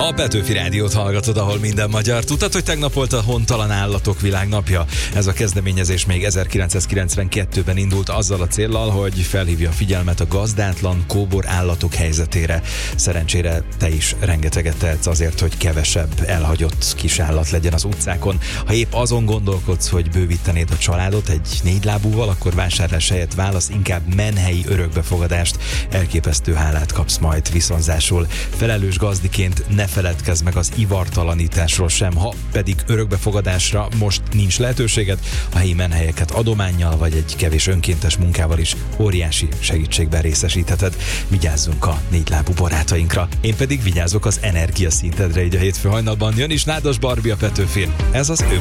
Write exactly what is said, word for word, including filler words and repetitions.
A Petőfi Rádiót hallgatod, ahol minden magyar. Tudtad, hogy tegnap volt a Hontalan Állatok Világnapja? Ez a kezdeményezés még ezerkilencszázkilencvenkettőben indult azzal a céllal, hogy felhívja a figyelmet a gazdátlan kóbor állatok helyzetére. Szerencsére te is rengeteget tehetsz azért, hogy kevesebb elhagyott kisállat legyen az utcákon. Ha épp azon gondolkodsz, hogy bővítenéd a családot egy négylábúval, akkor vásárlás helyett válasz inkább menhelyi örökbefogadást. Elképesztő hálát kapsz majd viszonzásul. Felelős gazdiként ne feledkezz meg az ivartalanításról sem, ha pedig örökbefogadásra most nincs lehetőséged, a helyi menhelyeket adománnyal vagy egy kevés önkéntes munkával is óriási segítségben részesítheted. Vigyázzunk a négylábú barátainkra. Én pedig vigyázok az energiaszintedre így a hétfő hajnalban. Jön is Nádas Barbie a Petőfin. Ez az ő